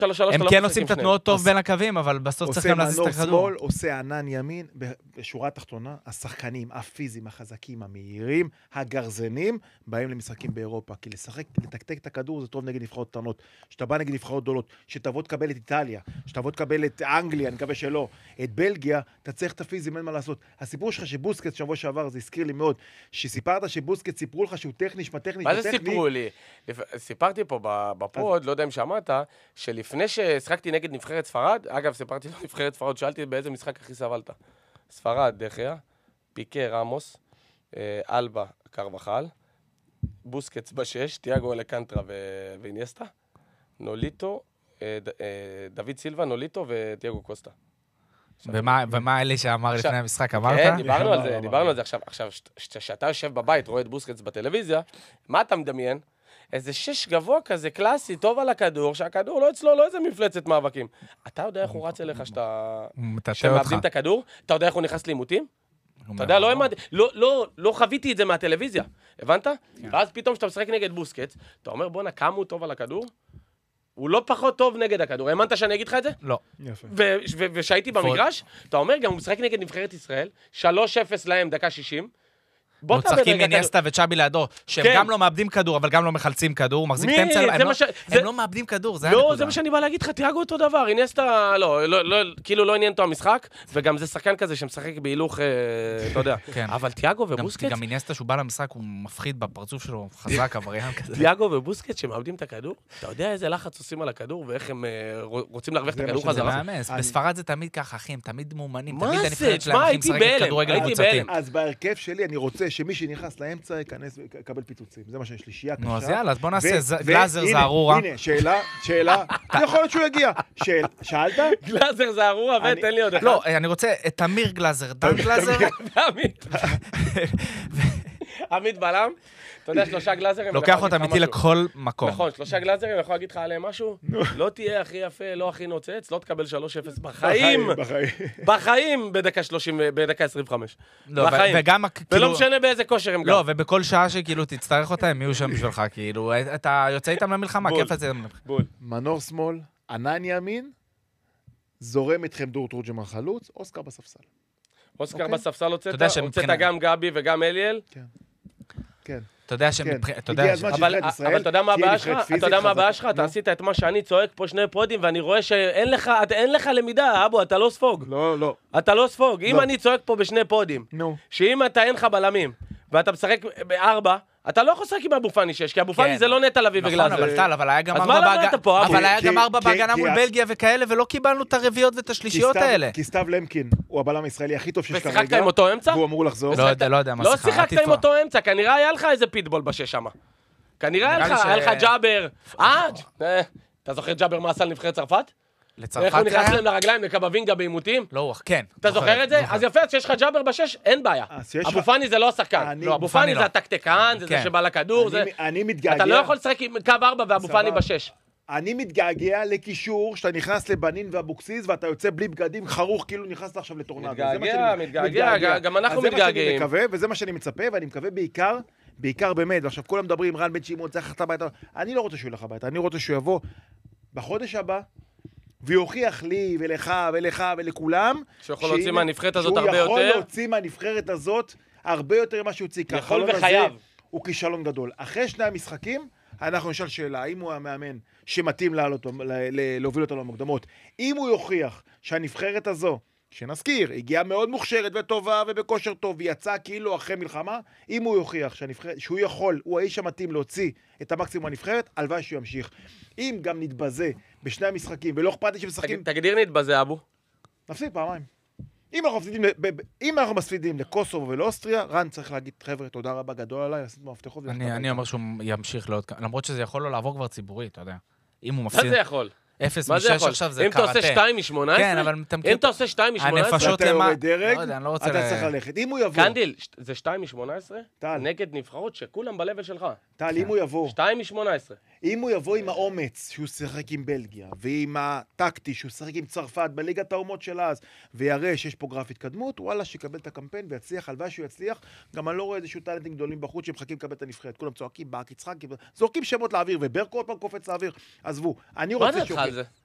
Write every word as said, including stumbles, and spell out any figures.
הם כן עושים את התנועות טוב בין הקווים, אבל בסוף צריך גם להזיז את הכדור. עושה מנור שמאל, עושה ענן ימין, בשורה התחתונה, השחקנים, הפיזיים, החזקים, המהירים, הגרזנים, באים למשחקים באירופה, כי לשחק, לתקתק את הכדור זה טוב נגד נבחרות קטנות, שאתה בא נגד נבחרות גדולות, שתבוא תקבל את איטליה, שתבוא תקבל את אנגליה, אני מקווה שלא, את בלגיה, אתה צריך את הפיזיים, אין מה לעשות. הסיפור שלך שבוסקץ שבוע שעבר, זה הזכיר לי מאוד, שסיפרת שבוסקץ סיפרו לך שהוא טכני, שטכני, מה זה סיפרו לי? סיפרתי פה בפוד, לא יודע אם שמעת, שלפני ששחקתי נגד נבחרת ספרד, אגב, סיפרתי לו נבחרת ספרד, שאלתי באיזה משחק הכי סבלת. ספרד, דחיה, פיקה, רמוס, אלבה, קרבחל, בוסקץ בשש, תיאגו אלקנטרה ואיניאסטה, נוליטו, דוד סילבה, נוליטו ותיאגו קוסטה. ומה אלי שאמר לפני המשחק, אמרת? כן, דיברנו על זה, דיברנו על זה עכשיו. עכשיו, כשאתה יושב בבית, רואה את בוסקץ בטלוויזיה, מה אתה מדמיין? איזה שש גבוה כזה, קלאסי, טוב על הכדור, שהכדור לא אצלו, לא איזה מפלצת מאבקים. אתה יודע איך הוא רץ אליך שאתה... שמאבדים את הכדור? אתה יודע איך הוא נכנס לעימותים? אתה יודע, לא חוויתי את זה מהטלוויזיה, הבנת? ואז פתאום שאתה משחק נגד בוסקץ, אתה אומר, בוא'נה, כמה הוא טוב על הכדור? הוא לא פחות טוב נגד הכדור. האמנת שאני אגיד לך את זה? לא. ושהייתי במגרש, אתה אומר, גם הוא משחק נגד נבחרת ישראל, שלוש אפס להם, דקה שישים, הוא משחקים איניאסטה וצ'אבי לידו, שהם גם לא מאבדים כדור, אבל גם לא מחלצים כדור, מחזיק את האמצע, הם לא מאבדים כדור, זה הנקודה. לא, זה מה שאני בא להגיד לך, תיאגו אותו דבר, איניאסטה, לא, כאילו לא עניין אותו המשחק, וגם זה שחקן כזה שמשחק בהילוך, אתה יודע, אבל תיאגו ובוסקץ... גם איניאסטה שהוא בא למשחק, הוא מפחיד בפרצוף שלו, חזק, עבריין כזה. תיאגו ובוסקץ שמאבדים את הכדור, אתה יודע איזה לחץ עושים על הכדור, ואיך הם רוצים להרוויח את הכדור חזרה. בספרד זה תמיד ככה, אחי, הם תמיד מאומנים, תמיד הנבחרת שלהם הכי משחקת כדורגל קבוצתי. אז בהרכב שלי אני רוצה שמי שנכנס לאמצע ייכנס ויקבל פיצוצים. זה מה שיש שלישייה קשה. נו, אז יאללה, אז בוא נעשה גלאזר זערורה. הנה, שאלה, שאלה, יכול להיות שהוא יגיע. שאלת? גלאזר זערורה, ותן לי עוד אחד. לא, אני רוצה את תמיר גלאזר, דן גלאזר. עמית. עמית בלם. אתה יודע, שלושה גלאזרים... לוקח אותם איתי לכל מקום. נכון, שלושה גלאזרים, יכול להגיד לך עליהם משהו? לא תהיה הכי יפה, לא הכי נוצץ, לא תקבל שלוש אפס בחיים. בחיים בדקה שלושים, בדקה עשרים וחמש. בחיים. ולא משנה באיזה כושר הם גם. לא, ובכל שעה שכאילו תצטרך אותה, הם יהיו שם בשבילך, כאילו, אתה יוצא איתם למלחמה, כיף לצאת למלחמה. בול. מנור שמאל, ענן ימין, זורם איתכם דור תורג'מן חלוץ, אוסקר בספסל. אוסקר בספסל הוצאת, הוצאת גם גבי וגם אליאל. כן. כן. אתה יודע שמבחינת... אבל אתה יודע מה הבעיה שלך? אתה יודע מה הבעיה שלך? אתה עשית את מה שאני צועק פה שני פודים, ואני רואה שאין לך, אין לך למידה, אבו, אתה לא ספוג. לא, לא. אתה לא ספוג. אם אני צועק פה בשני פודים, שאם אתה אין לך בלמים, ואתה משחק בארבע, אתה לא יכול לשחק עם אבו פאני שש, כי אבו פאני זה לא נטע לביא וגלאזר. נכון, אבל טל, אבל היה גם אז מה למדת פה, אבו? אבל היה גם ארבע בהגנה מול בלגיה וכאלה, ולא קיבלנו את הרביעיות ואת השלישיות האלה. כי סתיו למקין הוא הבלם הישראלי הכי טוב שיש כרגע. ושיחקת עם אותו אמצע? והוא אמור לחזור. לא יודע, לא יודע מה לא שיחקת עם אותו אמצע, כנראה היה לך איזה פיטבול בשש שמה. כנראה היה לך ג'אבר. אה, אתה זוכר ג'אבר מה עשה לנבחרת צרפת? איך הוא נכנס להם לרגליים לקבבינגה בעימותים? לא, כן. אתה זוכר את זה? אז יפה, שיש לך ג'אבר בשש, אין בעיה. אבו פאני זה לא השחקן. אבו פאני זה הטקטיקן, זה זה שבא לכדור. אתה לא יכול לשחק עם קו ארבע ואבו פאני בשש. אני מתגעגע לקישור שאתה נכנס לבנין ואבוקסיס ואתה יוצא בלי בגדים חרוך כאילו נכנסת עכשיו לטורנדו. מתגעגע, מתגעגע, גם אנחנו מתגעגעים. וזה מה שאני מצפה, ואני מקווה בעיקר, בעיקר באמת, ועכשיו כולם מדברים, רן בן שמעון צריך ללכת הביתה. אני לא רוצה שהוא ילך הביתה, אני רוצה שהוא יבוא בחודש הבא ויוכיח לי ולך ולך ולכולם שיכול להוציא מהנבחרת הזאת הרבה יותר. שהוא יכול להוציא מהנבחרת הזאת הרבה יותר ממה שהוא הוציא. יכול וחייב. הוא כישלון גדול. אחרי שני המשחקים, אנחנו נשאל שאלה, האם הוא המאמן שמתאים לעלות, להוביל אותנו למוקדמות? אם הוא יוכיח שהנבחרת הזו, שנזכיר, הגיעה מאוד מוכשרת וטובה ובכושר טוב, ויצא כאילו אחרי מלחמה, אם הוא יוכיח שהנבחרת, שהוא יכול, הוא האיש המתאים להוציא את המקסימום הנבחרת, הלוואי שהוא ימשיך. אם גם נתבזה בשני המשחקים, ולא אכפת לי שמשחקים... תגדיר נתבזה, אבו. נפסיד פעמיים. אם אנחנו מפסידים, אם אנחנו מפסידים לקוסובו ולאוסטריה, רן צריך להגיד, חבר'ה, תודה רבה, גדול עליי, עשיתי מפתחות. אני אומר שהוא ימשיך לעוד, למרות שזה יכול לו לעבור כבר ציבורי, אתה יודע. אם הוא מפסיד... מה זה יכול? אפס משש עכשיו זה קראטה. אם אתה עושה שתיים משמונה עשרה? כן, אבל אם אתה עושה שתיים משמונה עשרה? ואתה יורד דרג, אתה צריך ללכת. אם הוא יבוא... קנדיל, זה שתיים משמונה עשרה? נגד נבחרות שכולם בלבל שלך. טל, אם הוא יבוא... שתיים משמונה עשרה. אם הוא יבוא עם האומץ שהוא שיחק עם בלגיה, ועם הטקטי שהוא שיחק עם צרפת בליגת האומות של אז, ויראה שיש פה גרף התקדמות, וואלה, שיקבל את הקמפיין ויצליח, הלוואי שהוא יצליח. גם אני לא רואה איזשהו טלנטים גדולים בחוץ שמחכים לקבל את הנבחרת. כולם צועקים, באק, יצחק, זורקים שמות לאוויר, וברקו עוד פעם קופץ לאוויר. עזבו. אני רוצה שהוא...